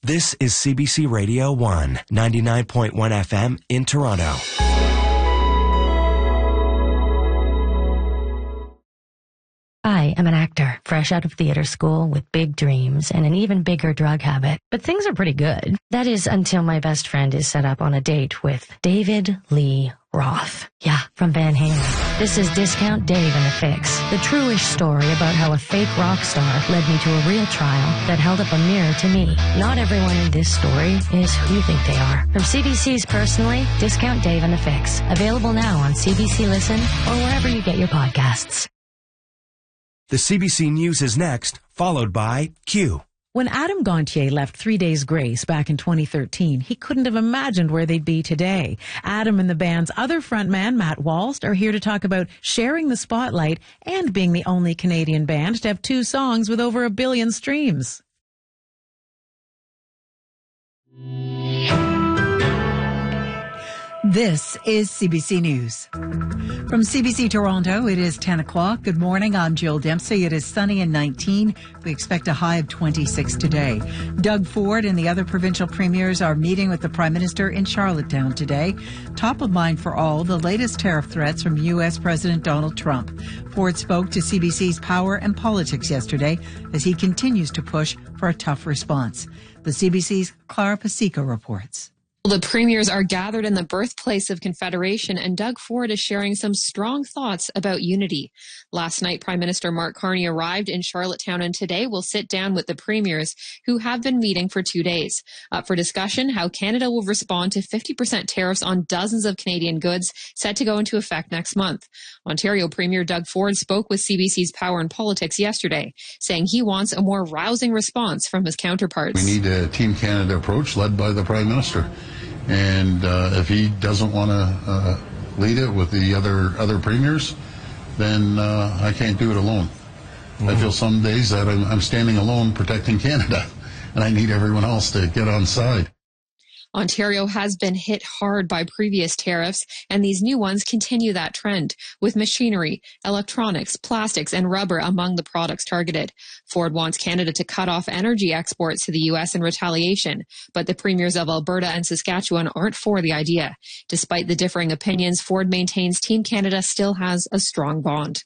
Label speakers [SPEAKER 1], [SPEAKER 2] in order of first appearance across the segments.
[SPEAKER 1] This is CBC Radio 1, 99.1 FM in Toronto.
[SPEAKER 2] I am an actor, fresh out of theater school with big dreams and an even bigger drug habit. But things are pretty good. That is until my best friend is set up on a date with David Lee Roth. Yeah, from Van Halen. This is Discount Dave and the Fix, the true-ish story about how a fake rock star led me to a real trial that held up a mirror to me. Not everyone in this story is who you think they are. From CBC's Personally, Discount Dave and the Fix. Available now on CBC Listen or wherever you get your podcasts.
[SPEAKER 1] The CBC News is next, followed by Q.
[SPEAKER 3] When Adam Gontier left 3 Days Grace back in 2013, he couldn't have imagined where they'd be today. Adam and the band's other frontman, Matt Walst, are here to talk about sharing the spotlight and being the only Canadian band to have 2 songs with over 1 billion streams.
[SPEAKER 4] This is CBC News. From CBC Toronto, it is 10 o'clock. Good morning. I'm Jill Dempsey. It is sunny and 19. We expect a high of 26 today. Doug Ford and the other provincial premiers are meeting with the Prime Minister in Charlottetown today. Top of mind for all, the latest tariff threats from U.S. President Donald Trump. Ford spoke to CBC's Power and Politics yesterday as he continues to push for a tough response. The CBC's Clara Pasica reports.
[SPEAKER 5] The premiers are gathered in the birthplace of Confederation, and Doug Ford is sharing some strong thoughts about unity. Last night, Prime Minister Mark Carney arrived in Charlottetown, and today will sit down with the premiers, who have been meeting for 2 days. Up for discussion, how Canada will respond to 50% tariffs on dozens of Canadian goods set to go into effect next month. Ontario Premier Doug Ford spoke with CBC's Power and Politics yesterday, saying he wants a more rousing response from his counterparts.
[SPEAKER 6] We need a Team Canada approach led by the Prime Minister. And if he doesn't want to lead it with the other premiers, then I can't do it alone. I feel some days that I'm standing alone protecting Canada, and I need everyone else to get on side.
[SPEAKER 5] Ontario has been hit hard by previous tariffs, and these new ones continue that trend, with machinery, electronics, plastics, and rubber among the products targeted. Ford wants Canada to cut off energy exports to the U.S. in retaliation, but the premiers of Alberta and Saskatchewan aren't for the idea. Despite the differing opinions, Ford maintains Team Canada still has a strong bond.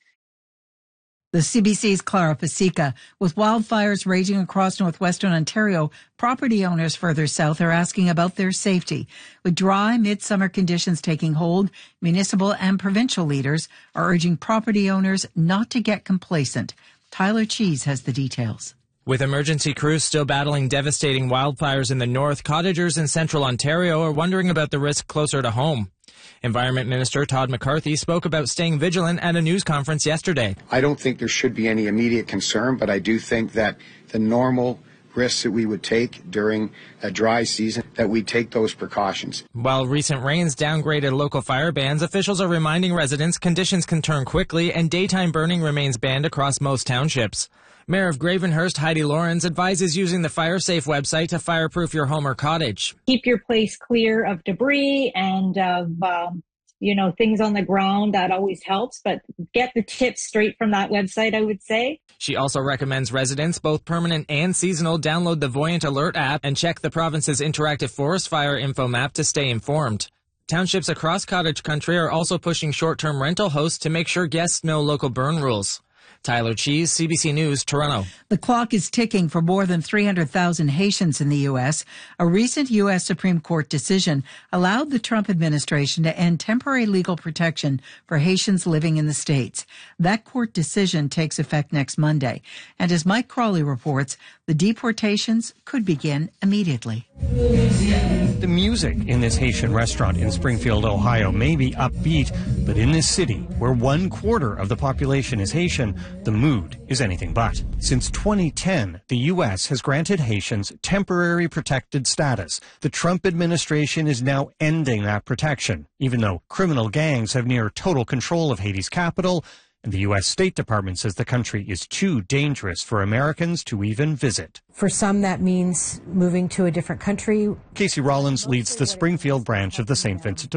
[SPEAKER 4] The CBC's Clara Pasica. With wildfires raging across northwestern Ontario, property owners further south are asking about their safety. With dry midsummer conditions taking hold, municipal and provincial leaders are urging property owners not to get complacent. Tyler Cheese has the details.
[SPEAKER 7] With emergency crews still battling devastating wildfires in the north, cottagers in central Ontario are wondering about the risk closer to home. Environment Minister Todd McCarthy spoke about staying vigilant at a news conference yesterday.
[SPEAKER 8] I don't think there should be any immediate concern, but I do think that the normal risks that we would take during a dry season, that we take those precautions.
[SPEAKER 7] While recent rains downgraded local fire bans, officials are reminding residents conditions can turn quickly and daytime burning remains banned across most townships. Mayor of Gravenhurst, Heidi Lawrence, advises using the FireSafe website to fireproof your home or cottage.
[SPEAKER 9] Keep your place clear of debris and of, things on the ground. That always helps, but get the tips straight from that website, I would say.
[SPEAKER 7] She also recommends residents, both permanent and seasonal, download the Voyant Alert app and check the province's interactive forest fire info map to stay informed. Townships across cottage country are also pushing short-term rental hosts to make sure guests know local burn rules. Tyler Cheese, CBC News, Toronto.
[SPEAKER 4] The clock is ticking for more than 300,000 Haitians in the U.S. A recent U.S. Supreme Court decision allowed the Trump administration to end temporary legal protection for Haitians living in the States. That court decision takes effect next Monday. And as Mike Crawley reports, the deportations could begin immediately.
[SPEAKER 10] The music in this Haitian restaurant in Springfield, Ohio may be upbeat, but in this city, where 1/4 of the population is Haitian, the mood is anything but. Since 2010, the U.S. has granted Haitians temporary protected status. The Trump administration is now ending that protection, even though criminal gangs have near total control of Haiti's capital, and the U.S. State Department says the country is too dangerous for Americans to even visit.
[SPEAKER 11] For some, that means moving to a different country.
[SPEAKER 10] Casey Rollins leads the Springfield branch of the St. Vincent